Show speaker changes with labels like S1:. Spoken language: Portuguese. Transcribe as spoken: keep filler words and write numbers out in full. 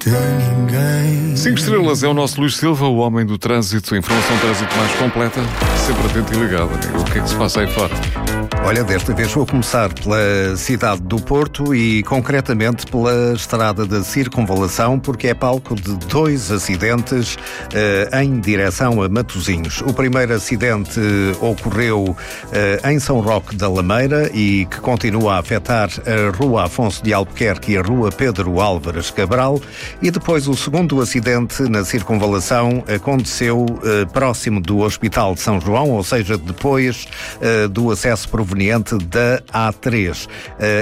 S1: de ninguém.
S2: Cinco estrelas é o nosso Luís Silva, o homem do trânsito. A informação de trânsito mais completa, sempre atento e ligado. O que é que se passa aí fora?
S3: Olha, desta vez vou começar pela cidade do Porto e concretamente pela estrada da Circunvalação, porque é palco de dois acidentes eh, em direção a Matosinhos. O primeiro acidente ocorreu eh, em São Roque da Lameira e que continua a afetar a Rua Afonso de Albuquerque e a Rua Pedro Álvares Cabral, e depois o segundo acidente na Circunvalação aconteceu eh, próximo do Hospital de São João, ou seja, depois eh, do acesso proveniente da A três.